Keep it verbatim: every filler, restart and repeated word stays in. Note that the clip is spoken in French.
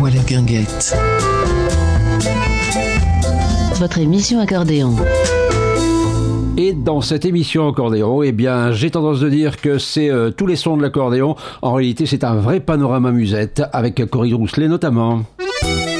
ou à la guinguette. Votre émission accordéon. Et dans cette émission accordéon, eh bien, j'ai tendance de dire que c'est euh, tous les sons de l'accordéon. En réalité, c'est un vrai panorama musette avec Corinne Rousselet notamment.